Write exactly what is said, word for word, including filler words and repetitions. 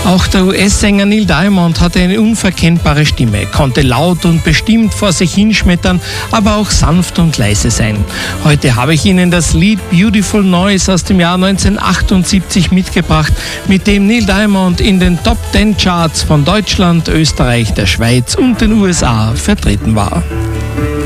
Auch der U S-Sänger Neil Diamond hatte eine unverkennbare Stimme, konnte laut und bestimmt vor sich hinschmettern, aber auch sanft und leise sein. Heute habe ich Ihnen das Lied Beautiful Noise aus dem Jahr neunzehnhundertachtundsiebzig mitgebracht, mit dem Neil Diamond in den Top Ten Charts von Deutschland, Österreich, der Schweiz und den U S A vertreten war.